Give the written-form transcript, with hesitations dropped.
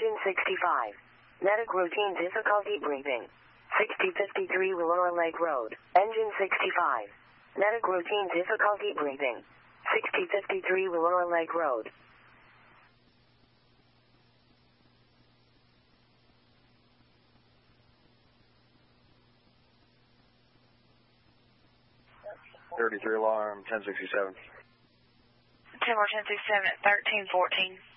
Engine 65. Medic routine difficulty breathing. 6053 Willora Lake Road. Engine 65. Medic routine difficulty breathing. 6053 Willora Lake Road. Alarm 1067. 10-1067 at 1314.